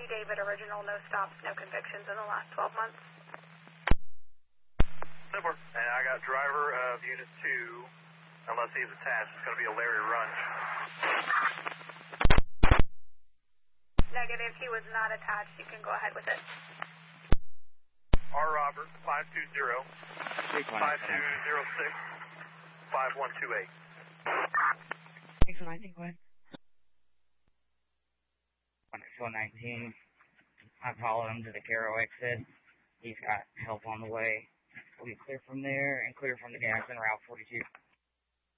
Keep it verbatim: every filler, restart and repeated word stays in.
David original, no stops, no convictions in the last twelve months. Super. And I got driver of unit two, unless he's attached, it's going to be a Larry Runch. Negative, he was not attached. You can go ahead with it. R. Robert, five two zero, five two zero six, five one two eight. Thanks for nineteen, go ahead. one nineteen, I followed him to the Caro exit. He's got help on the way. We'll be clear from there and clear from the gas and Route forty-two.